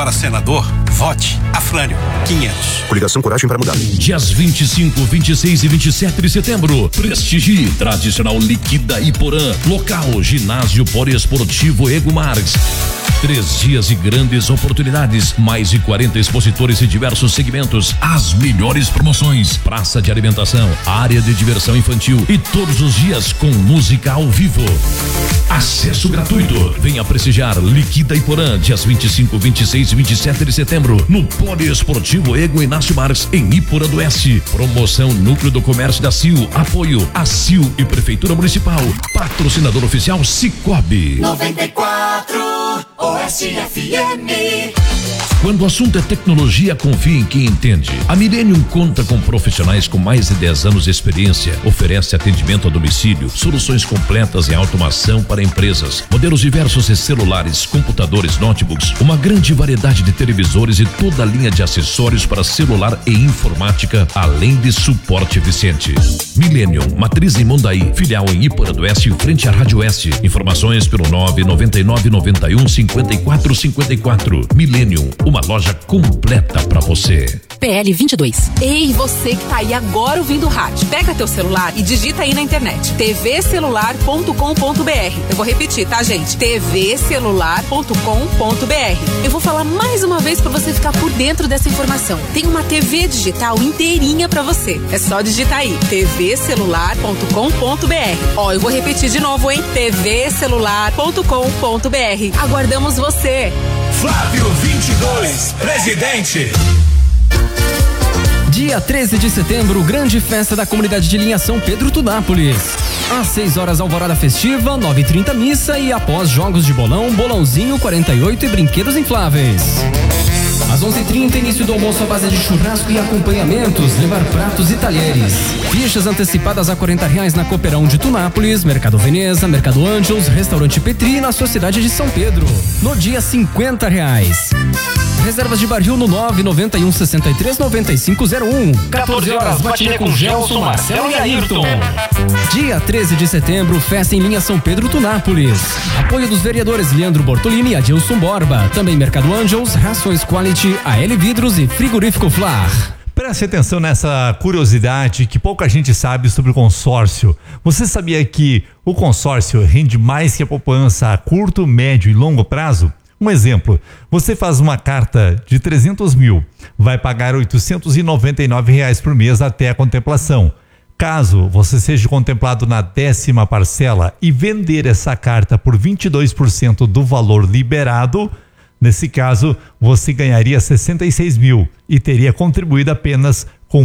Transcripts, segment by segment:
para senador, vote Afrânio 500. Coligação Coragem para Mudar. Dias 25, 26 e 27 de setembro. Prestigie tradicional Liquida Iporã. Local Ginásio Poliesportivo Ego Marques. 3 dias de grandes oportunidades, mais de 40 expositores de diversos segmentos, as melhores promoções, praça de alimentação, área de diversão infantil e todos os dias com música ao vivo. Acesso gratuito. Venha prestigiar Liquida Iporã, dias 25, 26 e 27 de setembro, no Poliesportivo Ego Inácio Marques, em Iporã do Oeste. Promoção Núcleo do Comércio da CIL. Apoio a CIL e Prefeitura Municipal. Patrocinador oficial Cicobi. 94 OSFM. Quando o assunto é tecnologia, confie em quem entende. A Millennium conta com profissionais com mais de 10 anos de experiência. Oferece atendimento a domicílio, soluções completas em automação para empresas, modelos diversos de celulares, computadores, notebooks, uma grande variedade de televisores e toda a linha de acessórios para celular e informática, além de suporte eficiente. Millennium, matriz em Mondaí, filial em Iporã do Oeste, em frente à Rádio Oeste. Informações pelo 999915454. Millennium, uma loja completa pra você. PL 22. Ei, você que tá aí agora ouvindo o rádio, pega teu celular e digita aí na internet tvcelular.com.br. Eu vou repetir, tá, gente? tvcelular.com.br. Eu vou falar mais uma vez pra você ficar por dentro dessa informação. Tem uma TV digital inteirinha pra você. É só digitar aí tvcelular.com.br. Ó, eu vou repetir de novo, hein? tvcelular.com.br. Aguardamos você. Flávio 22, presidente. Dia 13 de setembro, grande festa da comunidade de linha São Pedro Tunápolis. Às 6 horas, alvorada festiva, 9h30 missa e após jogos de bolão, bolãozinho 48 e brinquedos infláveis. Às 11h30, início do almoço à base de churrasco e acompanhamentos, levar pratos e talheres. Fichas antecipadas a R$40 na Cooperão de Tunápolis, Mercado Veneza, Mercado Angels, Restaurante Petri e na Sociedade de São Pedro. No dia, R$50. Reservas de barril no 991639501. 14 horas, matinê com Gelson, Marcelo e Ayrton. Dia 13 de setembro, festa em linha São Pedro Tunápolis. Apoio dos vereadores Leandro Bortolini e Adilson Borba. Também Mercado Angels, Rações Quality, AL Vidros e Frigorífico Flar. Preste atenção nessa curiosidade que pouca gente sabe sobre o consórcio. Você sabia que o consórcio rende mais que a poupança a curto, médio e longo prazo? Um exemplo, você faz uma carta de 300 mil, vai pagar R$899 por mês até a contemplação. Caso você seja contemplado na 10ª parcela e vender essa carta por 22% do valor liberado, nesse caso você ganharia 66 mil e teria contribuído apenas com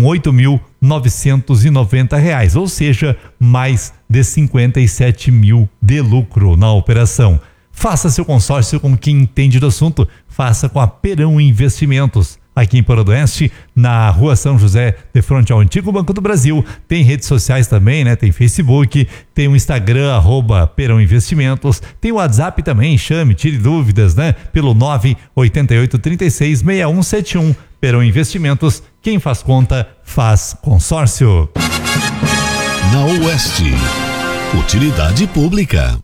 R$8.990, ou seja, mais de 57 mil de lucro na operação. Faça seu consórcio com quem entende do assunto. Faça com a Perão Investimentos. Aqui em Iporã do Oeste, na Rua São José, de frente ao Antigo Banco do Brasil. Tem redes sociais também, né? Tem Facebook, tem o Instagram, @Perão Investimentos. Tem o WhatsApp também, chame, tire dúvidas, né? Pelo 988366171. Perão Investimentos, quem faz conta, faz consórcio. Na Oeste, utilidade pública.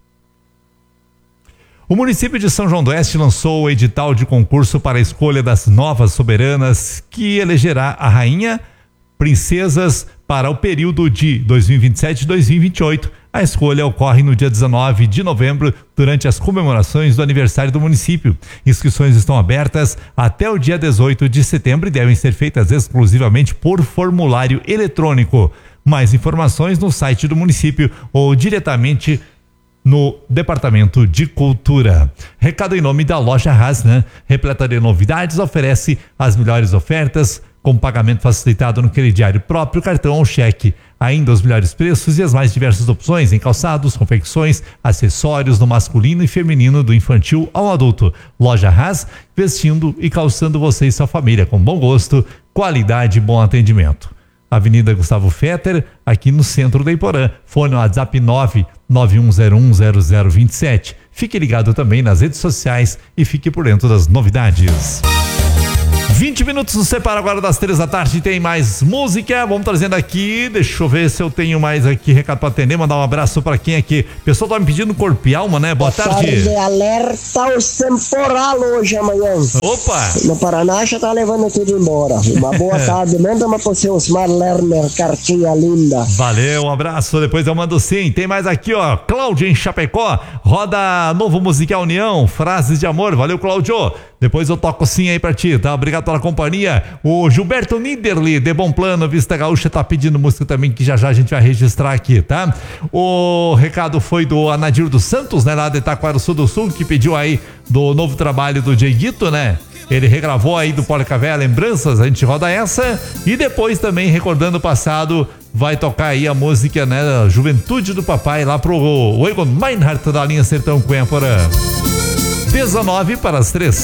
O município de São João do Oeste lançou o edital de concurso para a escolha das novas soberanas que elegerá a rainha, princesas para o período de 2027 e 2028. A escolha ocorre no dia 19 de novembro, durante as comemorações do aniversário do município. Inscrições estão abertas até o dia 18 de setembro e devem ser feitas exclusivamente por formulário eletrônico. Mais informações no site do município ou diretamente no Departamento de Cultura. Recado em nome da Loja Haas, né? Repleta de novidades, oferece as melhores ofertas com pagamento facilitado no crediário próprio, cartão ou cheque. Ainda os melhores preços e as mais diversas opções em calçados, confecções, acessórios no masculino e feminino, do infantil ao adulto. Loja Haas, vestindo e calçando você e sua família com bom gosto, qualidade e bom atendimento. Avenida Gustavo Fetter, aqui no centro da Iporã. Fone no WhatsApp 991010027. Fique ligado também nas redes sociais e fique por dentro das novidades. 20 minutos nos separa agora das 3 da tarde, tem mais música, vamos trazendo aqui, deixa eu ver se eu tenho mais aqui recado pra atender, mandar um abraço pra quem aqui, o pessoal tá me pedindo corpo e alma, né? Boa tarde. Alerta o temporal hoje, amanhã. Opa! No Paraná já tá levando tudo embora. Uma boa tarde, manda uma pro seu Osmar Lerner, cartinha linda. Valeu, um abraço, depois eu mando sim, tem mais aqui ó, Cláudio em Chapecó, roda Novo Musical União, frases de amor, valeu Cláudio. Depois eu toco sim aí pra ti, tá? Obrigado pela companhia. O Gilberto Niederli, de Bom Plano, Vista Gaúcha, tá pedindo música também, que já a gente vai registrar aqui, tá? O recado foi do Anadir dos Santos, né? Lá de Itaquaruçu do Sul, que pediu aí do novo trabalho do Dieguito, né? Ele regravou aí do Policavé Lembranças, a gente roda essa. E depois também, recordando o passado, vai tocar aí a música, né? Juventude do Papai, lá pro Egon Meinhardt da linha Sertão Cunha Porã. 19 para as 3.